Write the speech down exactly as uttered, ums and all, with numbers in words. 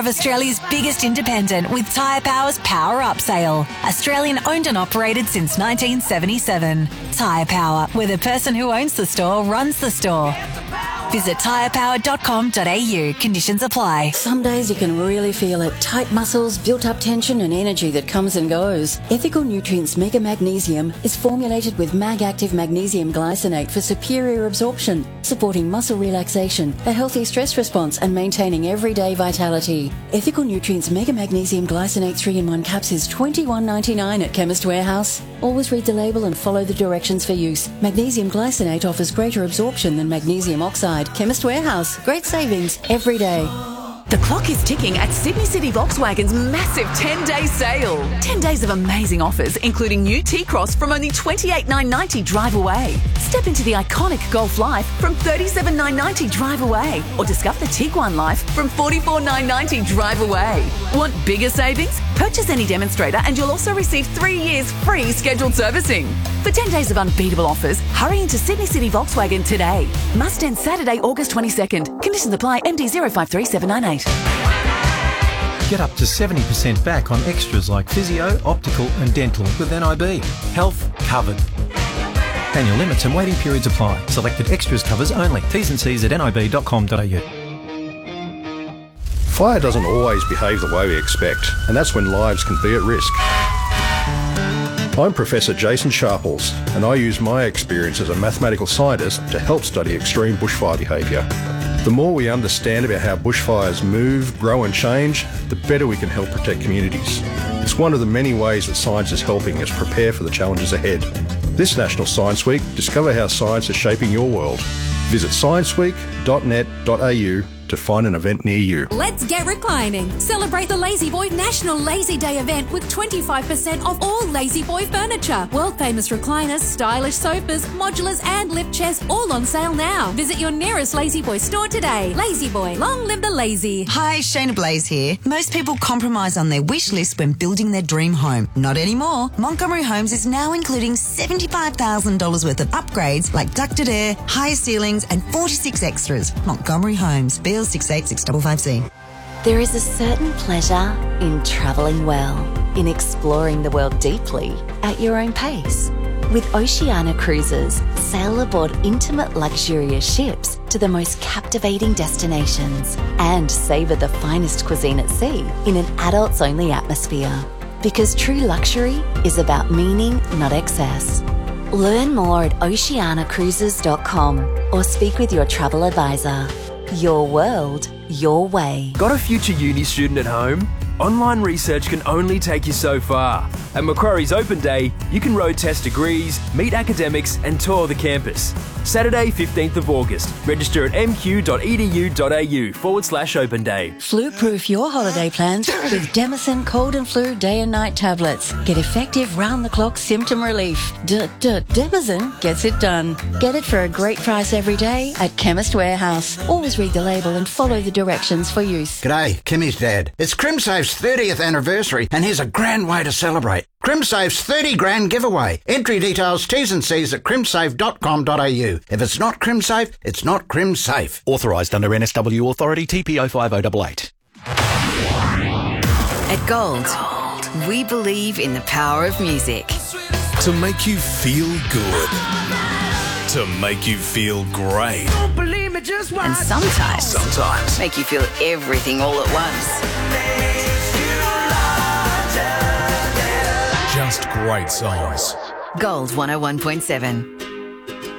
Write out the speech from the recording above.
of Australia's biggest independent with Tyre Power's Power Up sale. Australian owned and operated since nineteen seventy-seven. Tyre Power, where the person who owns the store runs the store. Visit tyre power dot com dot a u. Conditions apply. Some days you can really feel it. Tight muscles, built-up tension and energy that comes and goes. Ethical Nutrients Mega Magnesium is formulated with Mag-Active Magnesium Glycinate for superior absorption, supporting muscle relaxation, a healthy stress response and maintaining everyday vitality. Ethical Nutrients Mega Magnesium Glycinate three in one caps is twenty-one ninety-nine at Chemist Warehouse. Always read the label and follow the directions for use. Magnesium Glycinate offers greater absorption than magnesium oxide. Chemist Warehouse. Great savings every day. The clock is ticking at Sydney City Volkswagen's massive ten-day sale. ten days of amazing offers, including new T-Cross from only twenty-eight thousand nine hundred ninety drive away. Step into the iconic Golf Life from thirty-seven thousand nine hundred ninety drive away. Or discover the Tiguan Life from forty-four thousand nine hundred ninety drive away. Want bigger savings? Purchase any demonstrator and you'll also receive three years free scheduled servicing. For ten days of unbeatable offers, hurry into Sydney City Volkswagen today. Must end Saturday, August twenty-second. Conditions apply. M D zero five three seven nine eight. Get up to seventy percent back on extras like physio, optical and dental with N I B. Health covered. Annual limits and waiting periods apply. Selected extras covers only. T's and C's at n i b dot com dot a u. Fire doesn't always behave the way we expect, and that's when lives can be at risk. I'm Professor Jason Sharples, and I use my experience as a mathematical scientist to help study extreme bushfire behaviour. The more we understand about how bushfires move, grow and change, the better we can help protect communities. It's one of the many ways that science is helping us prepare for the challenges ahead. This National Science Week, discover how science is shaping your world. Visit science week dot net dot a u to find an event near you. Let's get reclining. Celebrate the Lazy Boy National Lazy Day event with twenty-five percent off all Lazy Boy furniture. World famous recliners, stylish sofas, modulars and lift chairs all on sale now. Visit your nearest Lazy Boy store today. Lazy Boy, long live the lazy. Hi, Shayna Blaze here. Most people compromise on their wish list when building their dream home. Not anymore. Montgomery Homes is now including seventy-five thousand dollars worth of upgrades like ducted air, higher ceilings and forty-six extras. Montgomery Homes, Beale six eight six five five C. There is a certain pleasure in travelling well, in exploring the world deeply at your own pace. With Oceania Cruises, sail aboard intimate luxurious ships to the most captivating destinations and savour the finest cuisine at sea in an adults-only atmosphere. Because true luxury is about meaning, not excess. Learn more at oceania cruises dot com or speak with your travel advisor. Your world, your way. Got a future uni student at home? Online research can only take you so far. At Macquarie's Open Day, you can road test degrees, meet academics and tour the campus. Saturday, fifteenth of August. Register at mq.edu.au forward slash open day. Flu-proof your holiday plans with Demison Cold and Flu Day and Night Tablets. Get effective round-the-clock symptom relief. D-d-Demison gets it done. Get it for a great price every day at Chemist Warehouse. Always read the label and follow the directions for use. G'day, Kimmy's dad. It's CrimSafe's thirtieth anniversary and here's a grand way to celebrate. CrimSafe's thirty grand giveaway. Entry details, T's and C's at crimsafe dot com dot a u. If it's not CrimSafe, it's not CrimSafe. Authorised under N S W Authority T P oh five oh eight eight. At Gold, we believe in the power of music. To make you feel good. To make you feel great. Don't believe me, just watch. And sometimes, sometimes make you feel everything all at once. Just great songs. Gold one oh one point seven.